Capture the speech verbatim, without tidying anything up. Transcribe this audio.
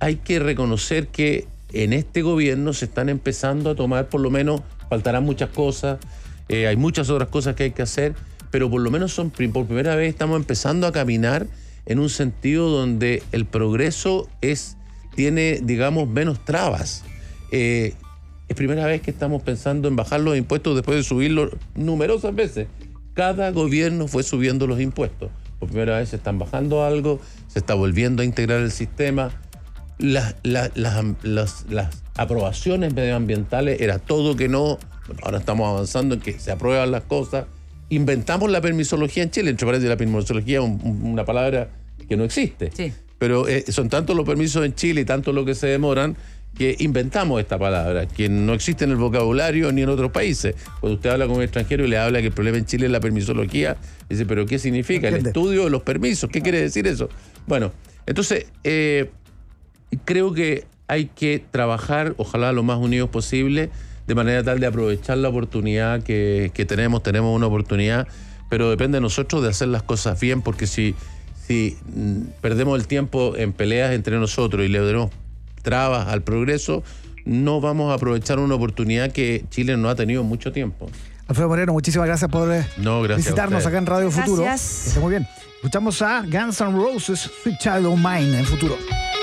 hay que reconocer que en este gobierno se están empezando a tomar, por lo menos, faltarán muchas cosas, eh, hay muchas otras cosas que hay que hacer, pero por lo menos son, por primera vez estamos empezando a caminar en un sentido donde el progreso es, tiene, digamos, menos trabas. Eh, es primera vez que estamos pensando en bajar los impuestos después de subirlos numerosas veces. Cada gobierno fue subiendo los impuestos. Por primera vez se están bajando algo, se está volviendo a integrar el sistema. Las, las, las, las, las aprobaciones medioambientales era todo que no. Bueno, ahora estamos avanzando en que se aprueban las cosas. Inventamos la permisología en Chile. Entre paréntesis, la permisología es un, una palabra que no existe. Sí. Pero eh, son tantos los permisos en Chile y tanto lo que se demoran que inventamos esta palabra, que no existe en el vocabulario ni en otros países. Cuando usted habla con un extranjero y le habla que el problema en Chile es la permisología, dice, ¿pero qué significa? El estudio de los permisos, ¿qué quiere decir eso? Bueno, entonces, eh, creo que hay que trabajar, ojalá lo más unidos posible, de manera tal de aprovechar la oportunidad que, que tenemos, tenemos una oportunidad, pero depende de nosotros de hacer las cosas bien, porque si, si mm, perdemos el tiempo en peleas entre nosotros y le tenemos trabas al progreso, no vamos a aprovechar una oportunidad que Chile no ha tenido en mucho tiempo. Alfredo Moreno, muchísimas gracias por no, gracias visitarnos acá en Radio Futuro. Gracias. Está muy bien. Escuchamos a Guns N' Roses, Sweet Child O' Mine en Futuro.